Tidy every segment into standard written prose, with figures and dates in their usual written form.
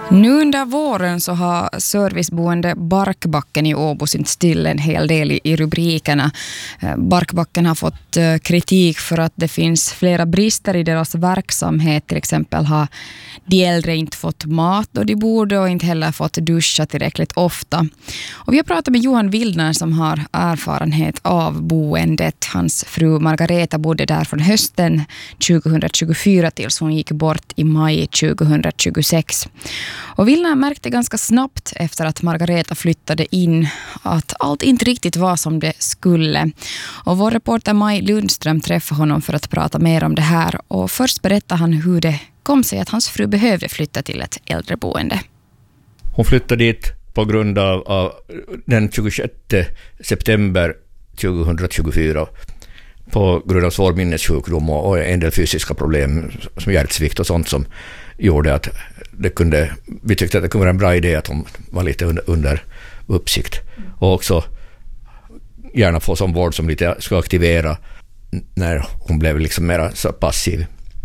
Nu under våren så har serviceboende Barkbacken i Åbo synt still en hel del i rubrikerna. Barkbacken har fått kritik för att det finns flera brister i deras verksamhet. Till exempel har de äldre inte fått mat då de borde och inte heller fått duscha tillräckligt ofta. Och vi har pratat med Johan Wildner som har erfarenhet av boendet. Hans fru Margareta bodde där från hösten 2024 tills hon gick bort i maj 2026. Och Wildner märkte ganska snabbt efter att Margareta flyttade in att allt inte riktigt var som det skulle. Och vår reporter Maj Lundström träffade honom för att prata mer om det här. Och först berättade han hur det kom sig att hans fru behövde flytta till ett äldreboende. Hon flyttade dit på grund av den 26 september 2024 på grund av svår minnessjukdom och en del fysiska problem som hjärtsvikt och sånt som gjorde att vi tyckte att det kunde vara en bra idé att hon var lite under uppsikt. Och också gärna få som vård som lite skulle aktivera när hon blev liksom mer så passiv.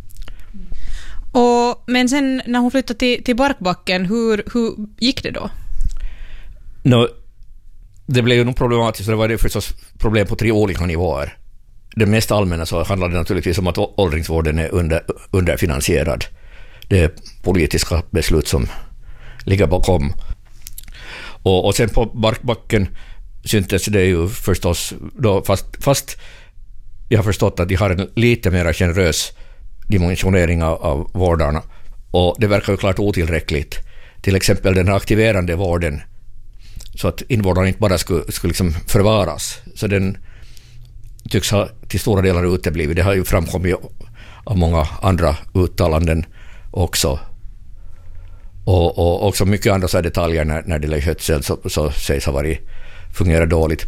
Men sen när hon flyttade till Barkbacken, hur gick det då? Det blev ju nog problematiskt, så det var det förstås problem på 3 olika nivåer. Det mest allmänna så handlar det naturligtvis om att åldringsvården är underfinansierad. Det är politiska beslut som ligger bakom. Och sen på Barkbacken syntes det ju förstås då, fast jag har förstått att de har en lite mer generös dimensionering av vårdarna, och det verkar ju klart otillräckligt. Till exempel den aktiverande vården, så att invårdarna inte bara skulle liksom förvaras, så den tycks ha till stora delar uteblivit. Det har ju framkommit av många andra uttalanden också. Och också mycket andra så detaljer när det gäller skötsel så sägs ha fungerat dåligt.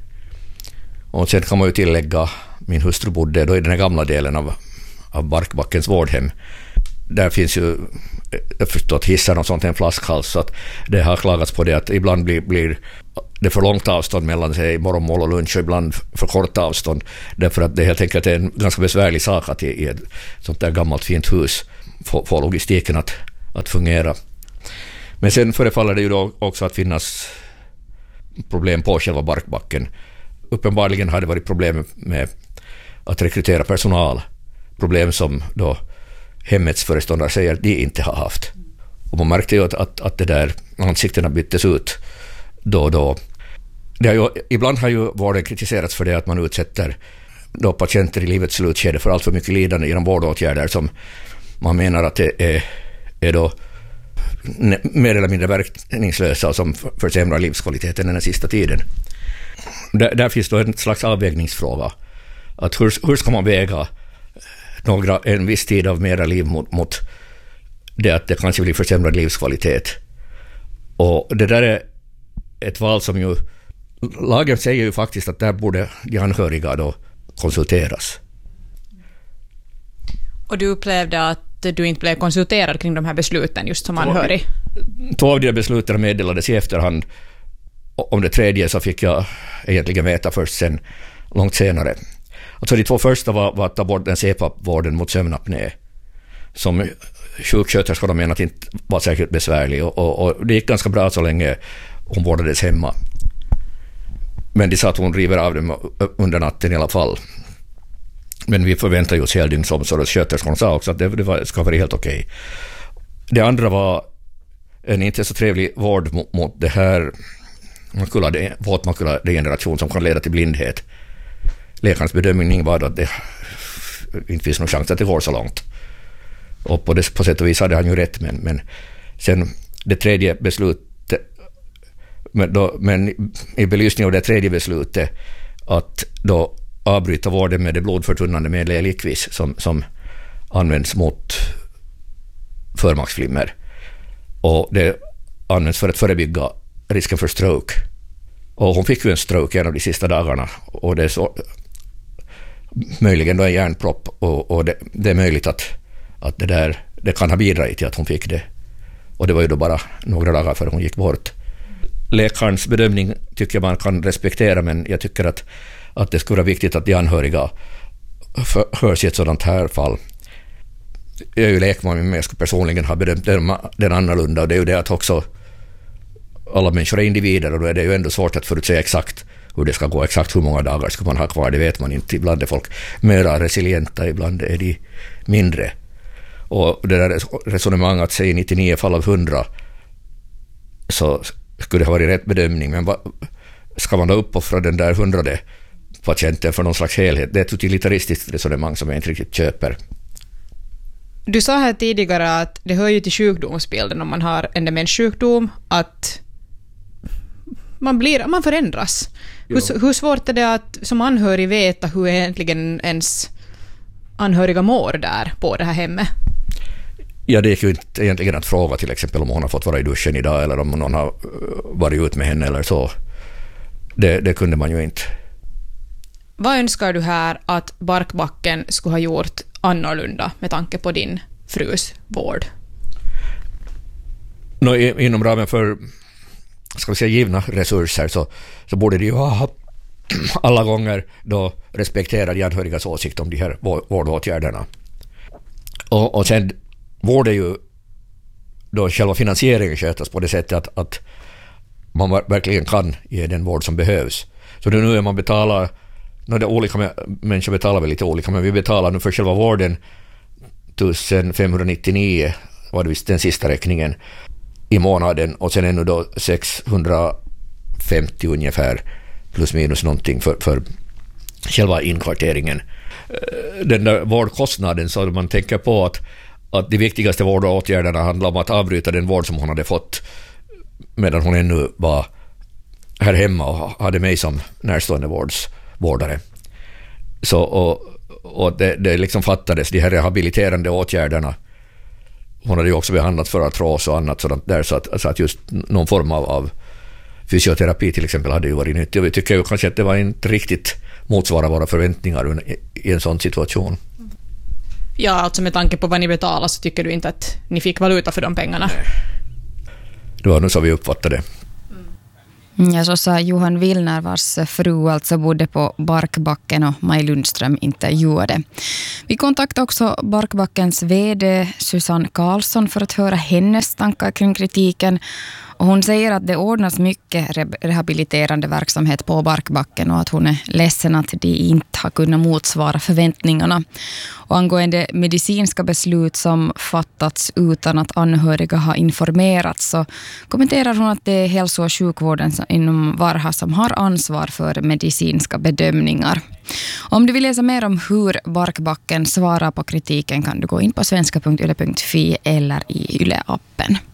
Och sen kan man ju tillägga, min hustru bodde då i den här gamla delen av Barkbackens vårdhem. Där finns ju, jag förstår att hissar och sånt är en flaskhals, så att det har klagats på det att ibland blir det för långt avstånd mellan sig morgonmål och lunch och ibland för kort avstånd, därför att det helt enkelt är en ganska besvärlig sak att i ett sånt där gammalt fint hus få logistiken att fungera. Men sen förefaller det ju då också att finnas problem på själva Barkbacken. Uppenbarligen har det varit problem med att rekrytera personal, problem som då hemmets föreståndare säger att de inte har haft. Och man märkte ju att det där ansiktena byttes ut då. Ibland har ju vården kritiserats för det att man utsätter då patienter i livets slutskede för allt för mycket lidande genom vårdåtgärder som man menar att det är då mer eller mindre verkningslösa och som försämrar livskvaliteten den sista tiden. Där finns då en slags avvägningsfråga. Att hur ska man väga en viss tid av mera liv mot det att det kanske blir försämrad livskvalitet. Och det där är ett val som ju lagen säger ju faktiskt att där borde de anhöriga då konsulteras. Och du upplevde att du inte blev konsulterad kring de här besluten just som anhörig? 2 av de besluten meddelades i efterhand. Om det 3:e så fick jag egentligen veta först sen, långt senare. Alltså de 2 första var att ta bort den CPAP-vården mot sömnapné, som sjuksköterskorna menade att inte var säkert besvärlig, och det gick ganska bra så länge hon vårdades hemma. Men de sa att hon river av dem under natten i alla fall. Men vi förväntar ju oss heldygnsomsorg, och sköterskorna sa också att det ska vara helt okej. Det andra var en inte så trevlig vård mot det här våtmakuladegeneration som kan leda till blindhet. Läkarens bedömning var att det inte finns någon chans att det går så långt. Och på sätt och vis hade han ju rätt, men sen det 3:e beslutet, men i belysning av det 3:e beslutet att då avbryta vården med det blodförtunnande medlet Eliquis som används mot förmaksflimmer, och det används för att förebygga risken för stroke. Och hon fick ju en stroke en av de sista dagarna, och det är så möjligen då en hjärnpropp, och det är möjligt att det kan ha bidragit till att hon fick det. Och det var ju då bara några dagar före hon gick bort. Läkarens bedömning tycker man kan respektera, men jag tycker att det skulle vara viktigt att de anhöriga hörs i ett sådant här fall. jag är ju lekman, men jag skulle personligen ha bedömt den annorlunda, och det är ju det att också alla människor är individer, och då är det ju ändå svårt att förutsäga exakt hur det ska gå, exakt hur många dagar ska man ha kvar, det vet man inte. Ibland är folk mer resilienta, ibland är de mindre. Och det där resonemanget att säga 99 fall av 100 så skulle det ha varit rätt bedömning, men ska man då uppoffra den där 100:e patienten för någon slags helhet? Det är ett utilitaristiskt resonemang som jag inte riktigt köper. Du sa här tidigare att det hör ju till sjukdomsbilden om man har en demenssjukdom att man förändras. Hur svårt är det att som anhörig veta hur egentligen ens anhöriga mår där på det här hemmet? Ja, det är ju inte egentligen att fråga till exempel om hon har fått vara i duschen idag eller om någon har varit ut med henne eller så. Det kunde man ju inte. Vad önskar du här att Barkbacken skulle ha gjort annorlunda med tanke på din frus vård? Inom ramen för, ska vi säga, givna resurser så borde det ju ha alla gånger då respektera de anhörigas åsikt om de här vårdåtgärderna. Och sen borde ju då själva finansieringen skötas på det sättet att man verkligen kan ge den vård som behövs. Så nu är man betalar, det olika människor betalar väl lite olika, men vi betalar nu för själva vården 1599 var det visst den sista räkningen i månaden, och sen ännu då 650 ungefär plus minus någonting för själva inkvarteringen. Den där vårdkostnaden, så man tänker på att de viktigaste vårdåtgärderna handlar om att avbryta den vård som hon hade fått medan hon ännu var här hemma och hade mig som närstående vårdare. Så, och det liksom fattades de här rehabiliterande åtgärderna. Hon hade ju också behandlat för artros och annat sådant där, så att just någon form av fysioterapi till exempel hade ju varit nyttigt. Och vi tycker ju kanske att det var inte riktigt motsvara våra förväntningar i en sån situation. Ja, alltså med tanke på vad ni betalar så tycker du inte att ni fick valuta för de pengarna? Det var nog så vi uppfattade. Ja, så sa Johan Willner, vars fru alltså bodde på Barkbacken, och Maj Lundström intervjuade. Vi kontaktade också Barkbackens vd Susanne Karlsson för att höra hennes tankar kring kritiken. Och hon säger att det ordnas mycket rehabiliterande verksamhet på Barkbacken och att hon är ledsen att de inte har kunnat motsvara förväntningarna. Och angående medicinska beslut som fattats utan att anhöriga har informerats, så kommenterar hon att det är hälso- och sjukvården inom Varha som har ansvar för medicinska bedömningar. Om du vill läsa mer om hur Barkbacken svarar på kritiken kan du gå in på svenska.yle.fi eller i Yle-appen.